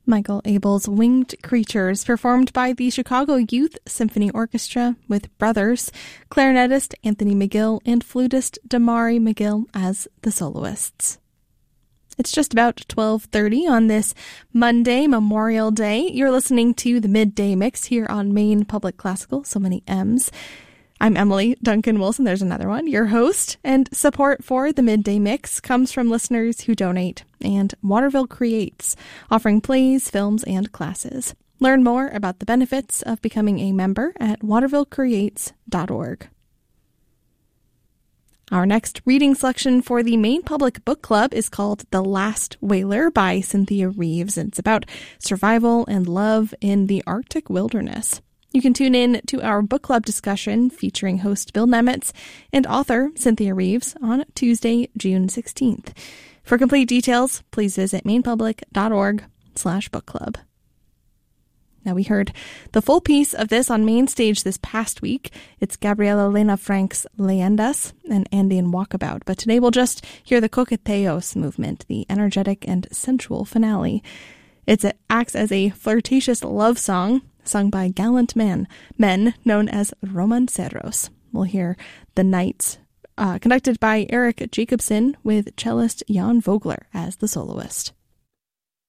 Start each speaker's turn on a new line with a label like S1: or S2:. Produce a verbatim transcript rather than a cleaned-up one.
S1: Michael Abel's Winged Creatures, performed by the Chicago Youth Symphony Orchestra with brothers, clarinetist Anthony McGill and flutist Damari McGill as the soloists. It's just about twelve thirty on this Monday, Memorial Day. You're listening to the Midday Mix here on Maine Public Classical, so many M's. I'm Emily Duncan Wilson, there's another one, your host, and support for the Midday Mix comes from listeners who donate and Waterville Creates, offering plays, films, and classes. Learn more about the benefits of becoming a member at waterville creates dot org. Our next reading selection for the Maine Public Book Club is called The Last Whaler by Cynthia Reeves, and it's about survival and love in the Arctic wilderness. You can tune in to our book club discussion featuring host Bill Nemitz and author Cynthia Reeves on Tuesday, June sixteenth. For complete details, please visit mainepublic.org slash book club. Now, we heard the full piece of this on Main Stage this past week. It's Gabriela Lena Frank's Leyendas, an Andean walkabout. But today we'll just hear the Coqueteos movement, the energetic and sensual finale. It acts as a flirtatious love song sung by gallant men, men known as romanceros. We'll hear The Knights, uh, conducted by Eric Jacobson with cellist Jan Vogler as the soloist.